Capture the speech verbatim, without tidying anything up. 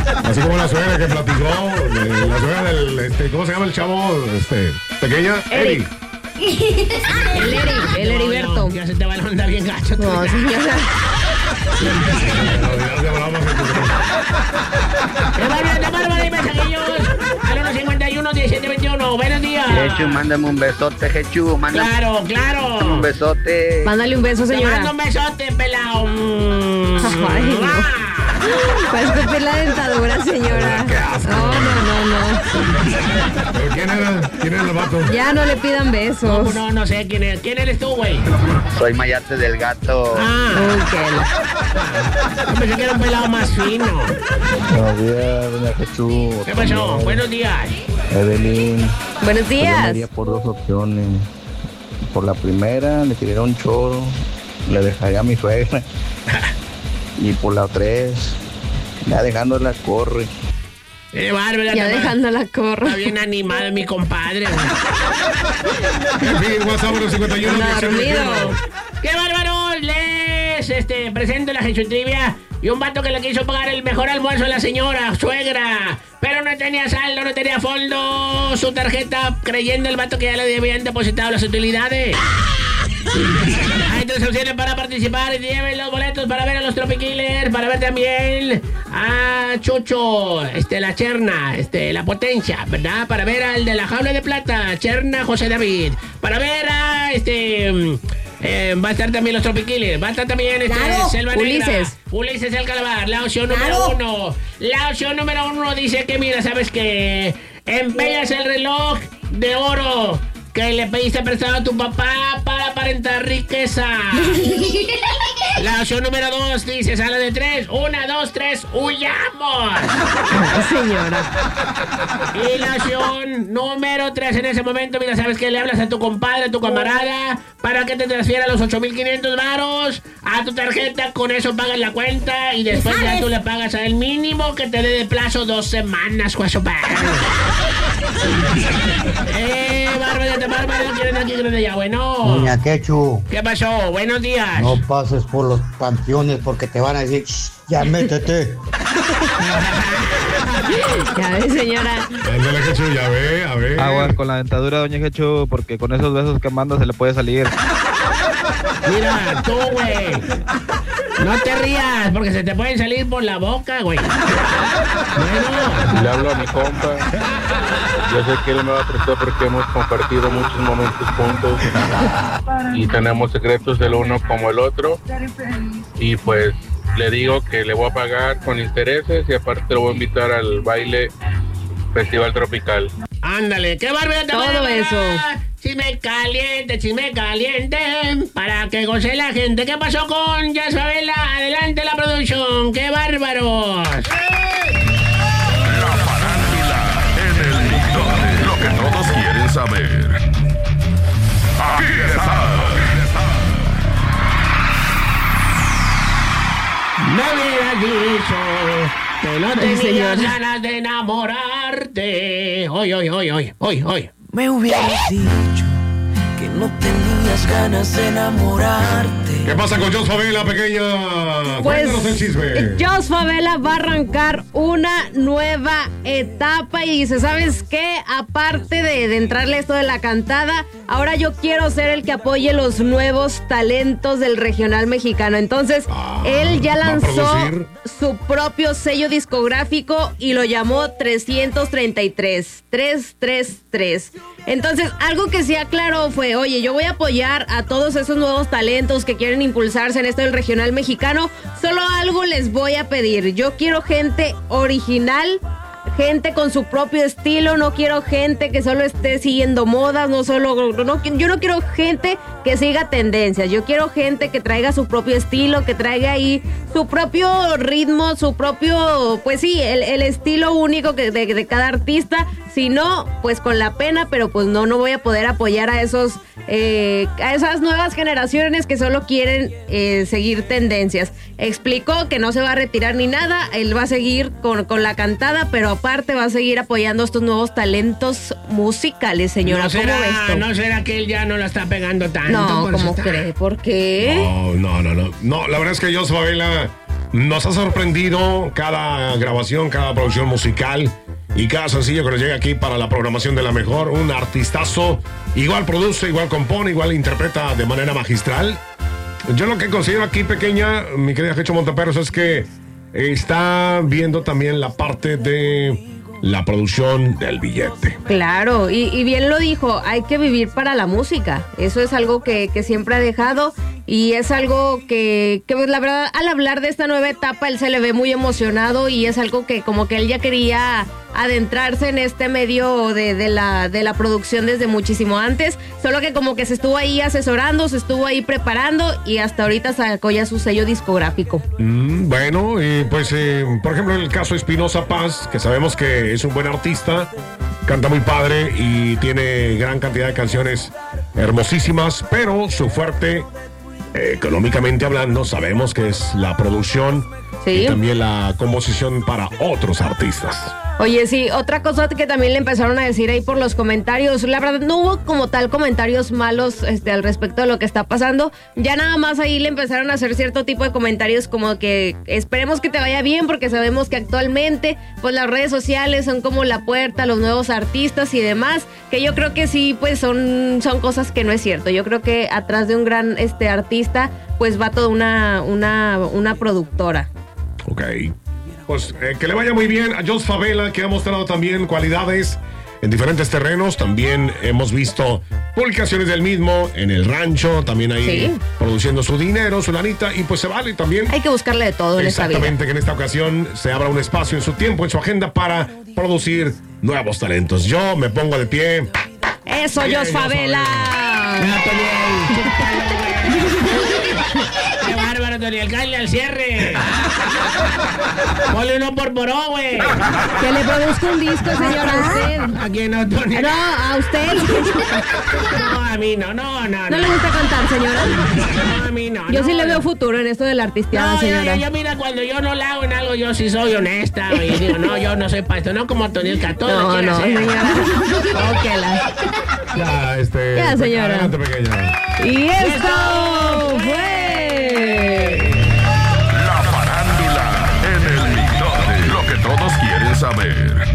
Así como la suegra que platicó, eh, la suegra del, este, ¿cómo se llama el chavo? Este, pequeña, Eri. El Eri, el Heriberto. Ya se te va la onda bien gacho. No, señora. ¡Qué bárbaro, qué bárbaro! ¡Y mensajillos! Al uno cincuenta y uno, diecisiete veintiuno. ¡Buenos días! Jechu, mándame un besote, Jechu. Mándame ¡Claro, claro! un besote. Mándale un beso, Te señora. mando un besote, pelao. Ay, no. Va a escupir la dentadura, señora. No, no, no, no. ¿Pero quién era? ¿Quién era el vato? Ya no le pidan besos. No, no, no sé quién es. ¿Quién eres tú, güey? Soy Mayate del Gato. Ah, Uy, qué yo pensé que era un pelado más fino. Buenos días, doña Jechu. ¿Qué pasó? Buenos días. Evelyn. Buenos Yo me días. iría por dos opciones. Por la primera, le tiraría un choro, le dejaría a mi suegra. Y por la tres, ya dejándola corre. ¡Qué bárbaro! Ya dejándola correr. Está bien animado mi compadre. En fin, WhatsApp cincuenta y uno, diecisiete veintiuno. ¡Qué bárbaro! Les este, presento la Jechu Trivia y un vato que le quiso pagar el mejor almuerzo a la señora, suegra, pero no tenía saldo, no tenía fondo, su tarjeta, creyendo el vato que ya le habían depositado las utilidades. Hay tres opciones para participar y lleven los boletos para ver a los Tropikillers, para ver también a Chucho, este, la Cherna, este, la Potencia, ¿verdad? Para ver al de la Jaula de Plata, Cherna José David, para ver a este... Eh, va a estar también los Tropikillers, va a estar también este, Claro, Selva Negra, Ulises. Ulises el Calabar, la opción Claro. número uno. La opción número uno dice que, mira, ¿sabes qué? Empeñas el reloj de oro que le pediste prestado a tu papá para aparentar riqueza. La opción número dos dice, sale de tres, una, dos, tres, huyamos. Ay, señora. Y la opción número tres en ese momento, mira, ¿sabes qué? Le hablas a tu compadre, a tu camarada, para que te transfiera los ocho mil quinientos varos a tu tarjeta, con eso pagas la cuenta y después ya tú le pagas a él mínimo que te dé de plazo dos semanas, cuaso padre. Eh, Bárbara, te Bárbara, quieren aquí, quieren allá, bueno. Doña Quechu, ¿Qué pasó? Buenos días. no pases por los panteones porque te van a decir, "Shh, ya métete". Ya ves, señora. Ándale, Jechu, ya ve, a ver. Aguas con la dentadura, doña Jechu, porque con esos besos que manda se le puede salir. Mira, tú, güey. No te rías, porque se te pueden salir por la boca, güey. Bueno. Le hablo a mi compa. Yo sé que él me va a prestar porque hemos compartido muchos momentos juntos y tenemos secretos el uno como el otro. Y pues le digo que le voy a pagar con intereses y aparte lo voy a invitar al baile Festival Tropical. Ándale, qué bárbaro te Todo Bárbara. eso. Chisme caliente, chisme caliente, para que goce la gente. ¿Qué pasó con Jazz Favela? Adelante la producción, qué bárbaros. La farándula en el TikTok. Lo que todos quieren saber. Aquí está. Me hubieras dicho que no tenías señor. ganas de enamorarte. Hoy, hoy, hoy, hoy, hoy, hoy. Me hubieras dicho que no tenías ganas de enamorarte. ¿Qué pasa con Jos Favela, pequeña? Pues Cuéntanos el chisme. Jos Favela va a arrancar una nueva etapa y dice, ¿sabes qué? Aparte de, de entrarle esto de la cantada, ahora yo quiero ser el que apoye los nuevos talentos del regional mexicano. Entonces, Ah, él ya ¿va a lanzó producir? su propio sello discográfico y lo llamó trescientos treinta y tres. trescientos treinta y tres. Entonces, algo que sí aclaró fue, oye, yo voy a apoyar a todos esos nuevos talentos que quieren impulsarse en esto del regional mexicano. Solo algo les voy a pedir. Yo quiero gente original, gente con su propio estilo. No quiero gente que solo esté siguiendo modas, no solo, no, yo no quiero gente que siga tendencias. Yo quiero gente que traiga su propio estilo, que traiga ahí su propio ritmo, su propio, pues sí, el, el estilo único que de, de cada artista. Si no, pues con la pena, pero pues no, no voy a poder apoyar a esos, eh, a esas nuevas generaciones que solo quieren eh, seguir tendencias. Explicó que no se va a retirar ni nada, él va a seguir con, con la cantada, pero aparte va a seguir apoyando a estos nuevos talentos musicales, señora. ¿No será, ¿Cómo ves tú? ¿No será que él ya no la está pegando tanto? No, por eso ¿cómo está- cree? ¿Por qué? No, no, no, no. No, la verdad es que Jos Favela nos ha sorprendido cada grabación, cada producción musical y cada sencillo que nos llega aquí para la programación de la mejor. Un artistazo, igual produce, igual compone, igual interpreta de manera magistral. Yo lo que considero aquí, pequeña, mi querida Jecho Monteperos, es que está viendo también la parte de la producción del billete. Claro, y, y bien lo dijo, hay que vivir para la música. Eso es algo que, que siempre ha dejado y es algo que, que pues, la verdad, al hablar de esta nueva etapa, él se le ve muy emocionado y es algo que como que él ya quería adentrarse en este medio de, de, la, de la producción desde muchísimo antes, solo que como que se estuvo ahí asesorando, se estuvo ahí preparando y hasta ahorita sacó ya su sello discográfico. Mm, bueno, y pues eh, por ejemplo el caso de Espinosa Paz, que sabemos que es un buen artista, canta muy padre y tiene gran cantidad de canciones hermosísimas, pero su fuerte, eh, económicamente hablando, sabemos que es la producción, ¿sí?, y también la composición para otros artistas. Oye, sí, otra cosa que también le empezaron a decir ahí por los comentarios, la verdad no hubo como tal comentarios malos este, al respecto de lo que está pasando, ya nada más ahí le empezaron a hacer cierto tipo de comentarios como que esperemos que te vaya bien porque sabemos que actualmente pues las redes sociales son como la puerta a los nuevos artistas y demás, que yo creo que sí pues son, son cosas que no es cierto, yo creo que atrás de un gran este, artista pues va toda una, una, una productora. Ok. Pues eh, que le vaya muy bien a Jos Favela, que ha mostrado también cualidades en diferentes terrenos. También hemos visto publicaciones del mismo en el rancho, también ahí sí, produciendo su dinero, su lanita, y pues se vale también. Hay que buscarle de todo en esta vida. Exactamente, que en esta ocasión se abra un espacio en su tiempo, en su agenda para producir nuevos talentos. Yo me pongo de pie. Eso, Jos Favela. ¡Qué bárbaro, Toniel! ¡Cállale al cierre! Ponle uno por poró, güey. Que le produzca un disco, señor, a usted. ¿A quién no, Toniel? No, a usted. No, a mí no, no, no. ¿No, no le gusta cantar, señora? No, a mí no. Yo no, sí le no. veo futuro en esto de la artisteada, no, señora. Yo, yo, yo, mira, cuando yo no la hago en algo, yo sí soy honesta. Y digo, no, yo no soy para esto. No como Toniel, que a todo No, quiere no, hacer. señora. Óquela. Ya, este. Ya, señora. Adelante, pequeña. Y esto fue La farándula en el mitote. Lo que todos quieren saber.